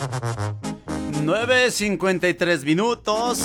9:53 minutos,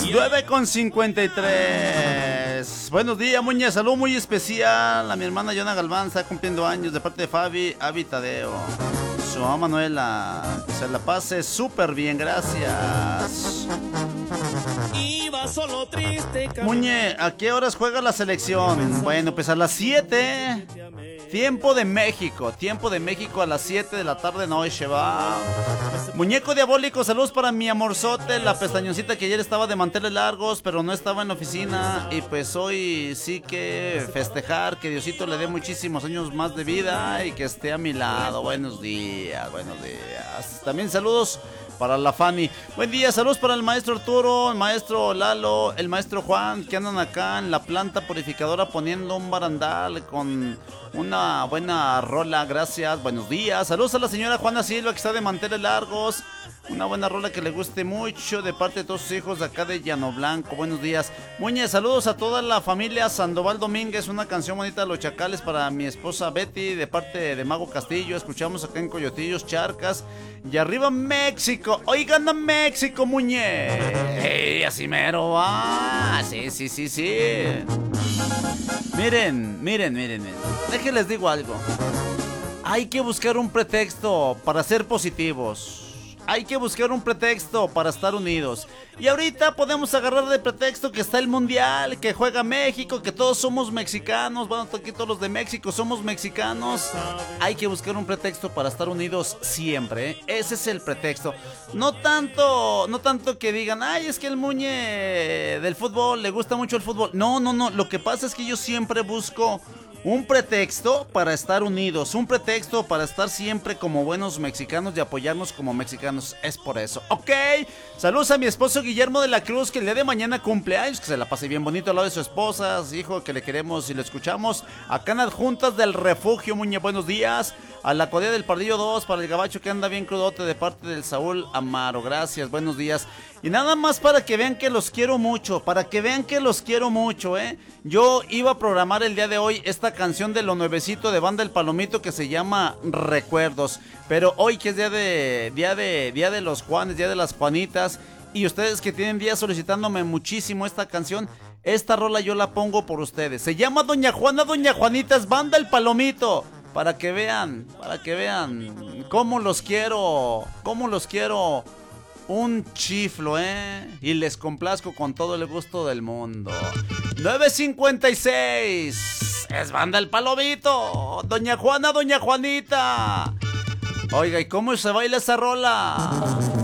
9:53. Buenos días, Muñe. Salud muy especial a mi hermana Yona Galván, está cumpliendo años, de parte de Fabi, Avi Tadeo. Su mamá Manuela, que se la pase súper bien, gracias. Iba solo triste. Muñe, ¿a qué horas juega la selección? Bueno, pues a las 7. Tiempo de México a las 7 de la tarde noche, va. Muñeco diabólico, saludos para mi amorzote, la pestañoncita que ayer estaba de manteles largos, pero no estaba en la oficina. Y pues hoy sí que festejar, que Diosito le dé muchísimos años más de vida y que esté a mi lado. Buenos días, buenos días. También saludos para la Fanny. Buen día, saludos para el maestro Arturo, el maestro Lalo, el maestro Juan, que andan acá en la planta purificadora poniendo un barandal con una buena rola, gracias, buenos días. Saludos a la señora Juana Silva, que está de manteles largos. Una buena rola que le guste mucho de parte de todos sus hijos de acá de Llano Blanco. Buenos días. Muñe, saludos a toda la familia Sandoval Domínguez. Una canción bonita de Los Chacales para mi esposa Betty de parte de Mago Castillo. Escuchamos acá en Coyotillos, Charcas. Y arriba México. Oigan a México, Muñe. Hey, así mero va. Sí. Miren. Déjenles digo algo. Hay que buscar un pretexto para ser positivos. Hay que buscar un pretexto para estar unidos. Y ahorita podemos agarrar de pretexto que está el mundial, que juega México, que todos somos mexicanos. Bueno, aquí todos los de México somos mexicanos. Hay que buscar un pretexto para estar unidos siempre, ¿eh? Ese es el pretexto. No tanto que digan, ay, es que el Muñe del fútbol, le gusta mucho el fútbol. No. Lo que pasa es que yo siempre busco un pretexto para estar unidos, un pretexto para estar siempre como buenos mexicanos y apoyarnos como mexicanos. Es por eso, ¿ok? Saludos a mi esposo Guillermo de la Cruz, que el día de mañana cumpleaños, que se la pase bien bonito al lado de su esposa, hijo, que le queremos y le escuchamos. Acá en las juntas del refugio, Muñe, buenos días. A la Codea del Pardillo 2, para el gabacho que anda bien crudote de parte del Saúl Amaro, gracias, buenos días. Y nada más para que vean que los quiero mucho, ¿eh? Yo iba a programar el día de hoy esta canción de lo nuevecito de Banda El Palomito que se llama Recuerdos. Pero hoy que es día de los Juanes, día de las Juanitas, y ustedes que tienen días solicitándome muchísimo esta canción, esta rola yo la pongo por ustedes. Se llama Doña Juana, Doña Juanita, es Banda El Palomito. Para que vean cómo los quiero un chiflo, y les complazco con todo el gusto del mundo. 9:56, es Banda El Palomito, Doña Juana, Doña Juanita. Oiga, ¿y cómo se baila esa rola?